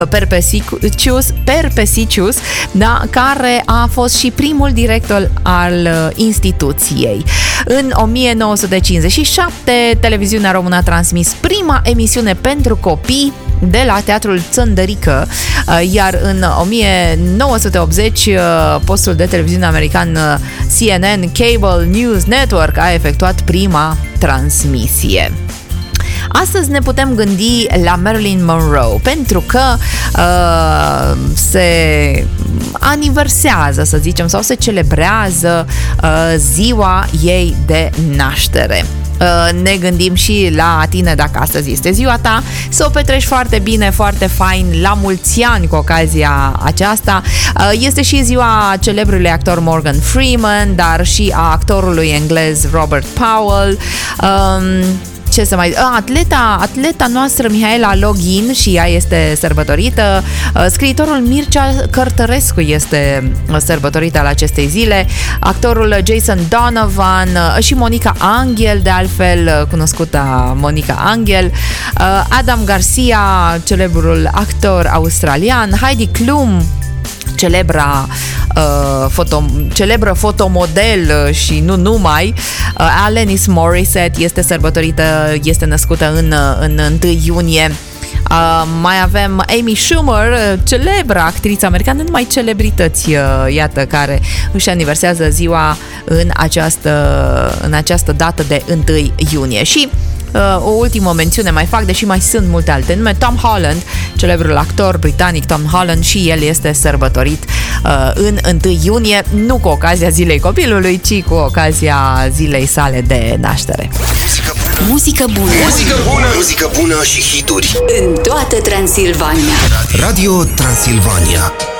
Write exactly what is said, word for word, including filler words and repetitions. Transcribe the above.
Perpesicius, Perpesicius, da, care a fost și primul director al instituției. În o mie nouă sute cincizeci și șapte, televiziunea română a transmis prima emisiune pentru copii de la Teatrul Țăndărică, iar în o mie nouă sute optzeci postul de televiziune american C N N Cable News Network a efectuat prima transmisie. Astăzi ne putem gândi la Marilyn Monroe pentru că uh, se aniversează, să zicem, sau se celebrează uh, ziua ei de naștere. Ne gândim și la tine dacă astăzi este ziua ta, să o petreci foarte bine, foarte fain, la mulți ani cu ocazia aceasta. Este și ziua celebrului actor Morgan Freeman, dar și a actorului englez Robert Powell. Um, Ce să mai... Atleta, atleta noastră Mihaela Login, și ea este sărbătorită. Scriitorul Mircea Cărtărescu este sărbătorită la acestei zile. Actorul Jason Donovan și Monica Angel, de altfel cunoscuta Monica Angel. Adam Garcia, celebrul actor australian. Heidi Klum, celebra uh, foto, celebră fotomodel și nu numai. uh, Alanis Morissette este sărbătorită, este născută în, în întâi iunie. Uh, mai avem Amy Schumer, celebră actriță americană, nu numai celebrități, uh, iată, care își aniversează ziua în această, în această dată de întâi iunie. Și Uh, o ultimă mențiune mai fac, deși mai sunt multe alte nume. Tom Holland, celebrul actor britanic Tom Holland, și el este sărbătorit uh, în întâi iunie, nu cu ocazia zilei copilului, ci cu ocazia zilei sale de naștere. Muzică bună. Muzică bună. Muzică bună și hituri în toată Transilvania. Radio Transilvania.